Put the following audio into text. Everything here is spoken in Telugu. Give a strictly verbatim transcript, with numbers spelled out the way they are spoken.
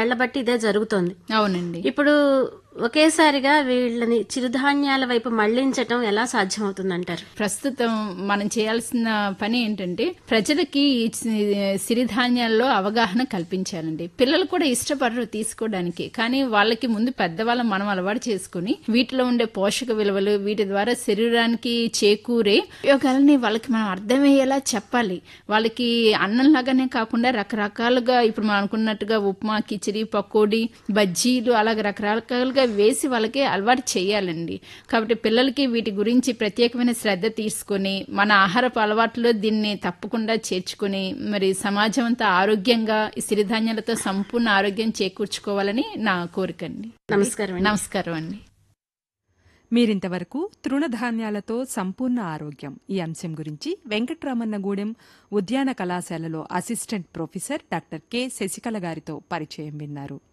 ఏళ్ల బట్టి ఇదే జరుగుతోంది. అవునండి. ఇప్పుడు ఒకేసారిగా వీళ్ళని చిరుధాన్యాల వైపు మళ్లించటం ఎలా సాధ్యమవుతుందంటారు? ప్రస్తుతం మనం చేయాల్సిన పని ఏంటంటే ప్రజలకి ఈ సి- సిరిధాన్యాల్లో అవగాహన కల్పించాలండి. పిల్లలు కూడా ఇష్టపడరు తీసుకోవడానికి, కానీ వాళ్ళకి ముందు పెద్దవాళ్ళం మనం అలవాటు చేసుకుని వీటిలో ఉండే పోషక విలువలు, వీటి ద్వారా శరీరానికి చేకూరే ఉపయోగాలని వాళ్ళకి మనం అర్థమయ్యేలా చెప్పాలి. వాళ్ళకి అన్నంలాగానే కాకుండా రకరకాలుగా ఇప్పుడు మనం అనుకున్నట్టుగా ఉప్మా, కిచిడి, పకోడీ, బజ్జీలు అలాగ రకరకాలుగా వేసి వాళ్ళకి అలవాటు చేయాలండి. కాబట్టి పిల్లలకి వీటి గురించి ప్రత్యేకమైన శ్రద్ధ తీసుకొని మన ఆహారపు అలవాట్లో దీన్ని తప్పకుండా చేర్చుకుని మరి సమాజం అంతా ఆరోగ్యంగా ఈ సిరిధాన్యాలతో సంపూర్ణ ఆరోగ్యం చేకూర్చుకోవాలని నా కోరిక అండి. నమస్కారం అండి. నమస్కారం అండి. మీరింతవరకు తృణధాన్యాలతో సంపూర్ణ ఆరోగ్యం ఈ అంశం గురించి వెంకట్రామన్నగూడెం ఉద్యాన కళాశాలలో assistant professor doctor K Sasikala గారితో పరిచయం విన్నారు.